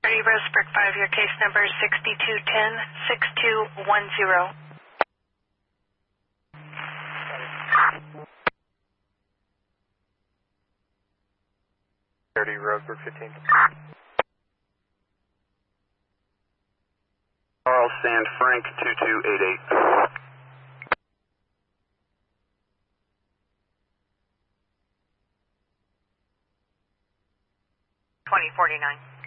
Liberty Roseburg 5, your case number is 6210-6210. Roseburg 15. Carl Sand Frank 2288. 2049.